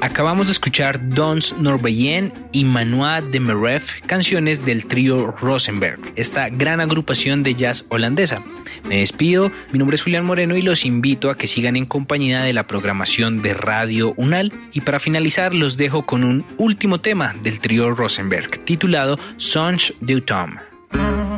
Acabamos de escuchar Dons Norveyen y Manoa de Meref, canciones del trío Rosenberg, esta gran agrupación de jazz holandesa. Me despido, mi nombre es Julián Moreno y los invito a que sigan en compañía de la programación de Radio UNAL. Y para finalizar los dejo con un último tema del trío Rosenberg, titulado Songe d'Automne.